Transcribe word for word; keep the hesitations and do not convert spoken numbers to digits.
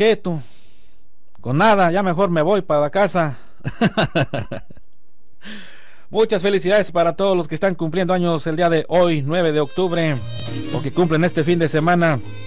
qué tú? Con nada, ya mejor me voy para la casa. Muchas felicidades para todos los que están cumpliendo años el día de hoy, nueve de octubre, o que cumplen este fin de semana.